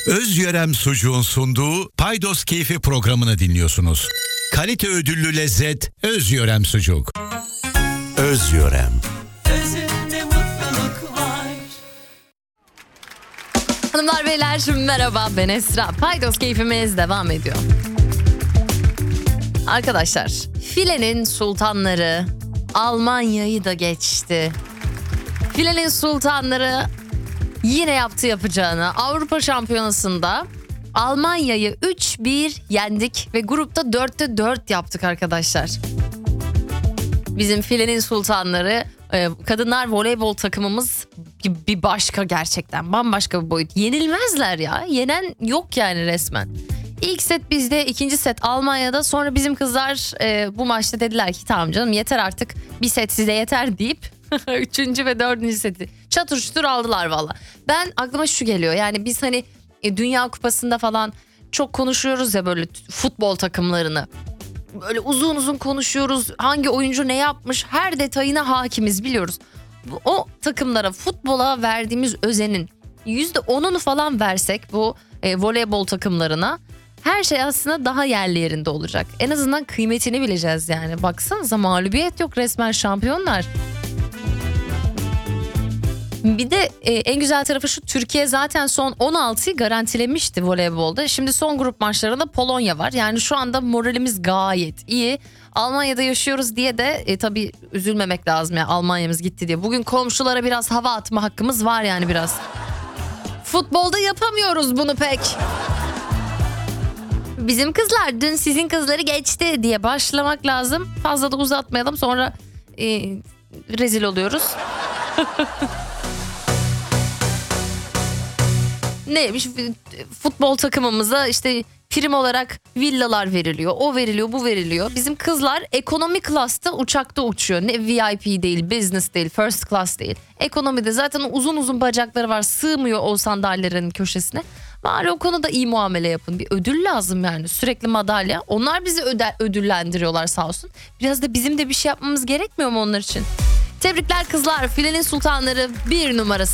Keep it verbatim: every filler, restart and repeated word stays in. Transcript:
Özyörem Sucuğun sunduğu Paydos Keyfi programını dinliyorsunuz. Kalite ödüllü lezzet Özyörem Sucuk. Özyörem. Özünde mutluluk var. Hanımlar beyler merhaba, ben Esra. Paydos Keyfimiz devam ediyor. Arkadaşlar, filenin sultanları Almanya'yı da geçti. Filenin sultanları yine yaptı yapacağını. Avrupa Şampiyonası'nda Almanya'yı üç bir yendik ve grupta dörtte dört yaptık arkadaşlar. Bizim filenin sultanları, kadınlar voleybol takımımız bir başka, gerçekten bambaşka bir boyut. Yenilmezler ya, yenen yok yani resmen. İlk set bizde, ikinci set Almanya'da. Sonra bizim kızlar e, bu maçta dediler ki tamam canım yeter artık, bir set size yeter deyip üçüncü ve dördüncü seti çatır çutur aldılar valla. Ben aklıma şu geliyor, yani biz hani e, Dünya Kupası'nda falan çok konuşuyoruz ya böyle futbol takımlarını. Böyle uzun uzun konuşuyoruz, hangi oyuncu ne yapmış, her detayına hakimiz, biliyoruz. O takımlara, futbola verdiğimiz özenin yüzde onunu falan versek bu e, voleybol takımlarına, her şey aslında daha yerli yerinde olacak. En azından kıymetini bileceğiz yani. Baksanıza, mağlubiyet yok, resmen şampiyonlar. Bir de e, en güzel tarafı şu, Türkiye zaten son on altıyı garantilemişti voleybolda. Şimdi son grup maçlarında Polonya var. Yani şu anda moralimiz gayet iyi. Almanya'da yaşıyoruz diye de e, tabii üzülmemek lazım ya, Almanya'mız gitti diye. Bugün komşulara biraz hava atma hakkımız var yani biraz. Futbolda yapamıyoruz bunu pek. Bizim kızlar dün sizin kızları geçti diye başlamak lazım. Fazla da uzatmayalım, sonra e, rezil oluyoruz. Neymiş, futbol takımımıza işte prim olarak villalar veriliyor, o veriliyor, bu veriliyor. Bizim kızlar ekonomi class'ta uçakta uçuyor. Ne V I P değil, business değil, first class değil. Ekonomide zaten uzun uzun bacakları var, sığmıyor o sandalyelerin köşesine. Bari o konuda iyi muamele yapın. Bir ödül lazım yani, sürekli madalya. Onlar bizi öde- ödüllendiriyorlar sağ olsun. Biraz da bizim de bir şey yapmamız gerekmiyor mu onlar için? Tebrikler kızlar, filenin sultanları bir numarası.